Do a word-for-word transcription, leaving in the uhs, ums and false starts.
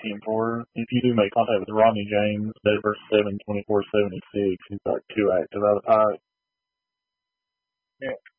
team for. If you do make contact with Rodney James, date of birth seven twenty-four seventy-six, he's got two active out of five. Yeah.